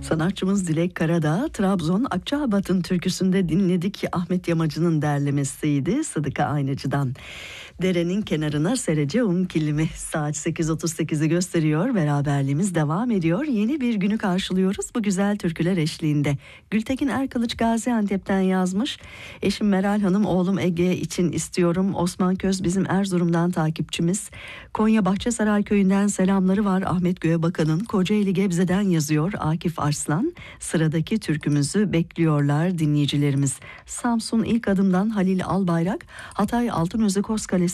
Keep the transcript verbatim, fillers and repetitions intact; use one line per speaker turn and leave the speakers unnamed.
Sanatçımız Dilek Karadağ, Trabzon Akçabat'ın türküsünde dinledik. Ahmet Yamacı'nın derlemesiydi Sıdıka Aynacı'dan. Derenin kenarına sereceğim kilimi. Saat sekiz otuz sekizi gösteriyor. Beraberliğimiz devam ediyor. Yeni bir günü karşılıyoruz bu güzel türküler eşliğinde. Gültekin Erkılıç Gaziantep'ten yazmış. Eşim Meral Hanım, oğlum Ege için istiyorum. Osman Köz bizim Erzurum'dan takipçimiz. Konya Bahçesaray köyünden selamları var. Ahmet Göğebakan'ın Kocaeli Gebze'den yazıyor. Akif Arslan. Sıradaki türkümüzü bekliyorlar dinleyicilerimiz. Samsun ilk adımdan Halil Albayrak. Hatay Altınözü Koskalesi